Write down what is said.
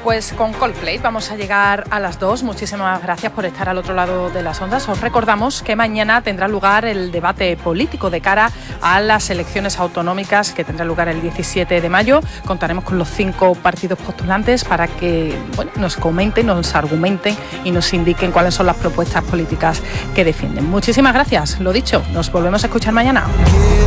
Pues con Coldplay vamos a llegar a las 2. Muchísimas gracias por estar al otro lado de las ondas. Os recordamos que mañana tendrá lugar el debate político de cara a las elecciones autonómicas que tendrá lugar el 17 de mayo. Contaremos con los 5 partidos postulantes para que nos comenten, nos argumenten y nos indiquen cuáles son las propuestas políticas que defienden. Muchísimas gracias. Lo dicho, nos volvemos a escuchar mañana.